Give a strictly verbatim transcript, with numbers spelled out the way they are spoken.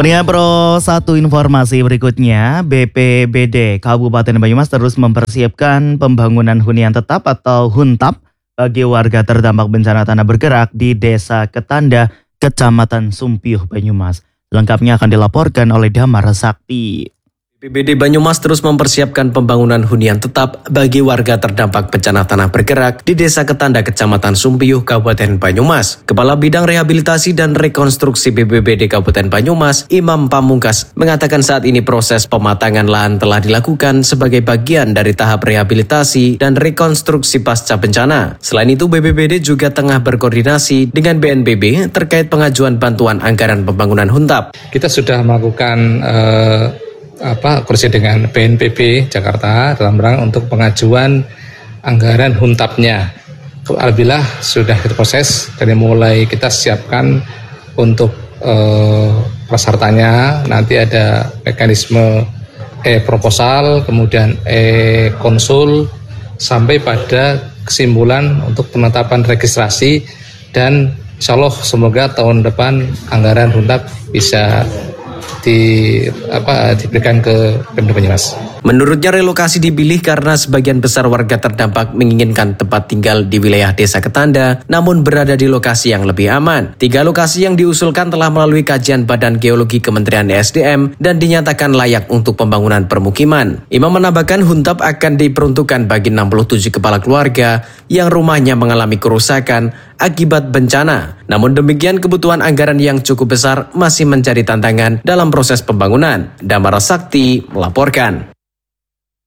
Pendengar Pro, satu informasi berikutnya, B P B D Kabupaten Banyumas terus mempersiapkan pembangunan hunian tetap atau huntap bagi warga terdampak bencana tanah bergerak di Desa Ketanda, Kecamatan Sumpiyuh, Banyumas. Lengkapnya akan dilaporkan oleh Damar Sakti. B P B D Banyumas terus mempersiapkan pembangunan hunian tetap bagi warga terdampak bencana tanah bergerak di Desa Ketanda, Kecamatan Sumpiyuh, Kabupaten Banyumas. Kepala Bidang Rehabilitasi dan Rekonstruksi B P B D Kabupaten Banyumas, Imam Pamungkas, mengatakan saat ini proses pematangan lahan telah dilakukan sebagai bagian dari tahap rehabilitasi dan rekonstruksi pasca bencana. Selain itu, B P B D juga tengah berkoordinasi dengan B N P B terkait pengajuan bantuan anggaran pembangunan huntap. Kita sudah melakukan uh... apa kursi dengan B N P B Jakarta dalam rangka untuk pengajuan anggaran huntapnya. Alhamdulillah sudah diproses dari mulai kita siapkan untuk eh, prasartanya, nanti ada mekanisme e-proposal, kemudian e-konsul, sampai pada kesimpulan untuk penetapan registrasi, dan insya Allah semoga tahun depan anggaran huntap bisa di apa diberikan ke Pemda Banyumas. Menurutnya relokasi dipilih karena sebagian besar warga terdampak menginginkan tempat tinggal di wilayah Desa Ketanda, namun berada di lokasi yang lebih aman. Tiga lokasi yang diusulkan telah melalui kajian Badan Geologi Kementerian S D M dan dinyatakan layak untuk pembangunan permukiman. Imam menambahkan huntap akan diperuntukkan bagi enam puluh tujuh kepala keluarga yang rumahnya mengalami kerusakan akibat bencana. Namun demikian, kebutuhan anggaran yang cukup besar masih menjadi tantangan dalam proses pembangunan. Damar Sakti melaporkan.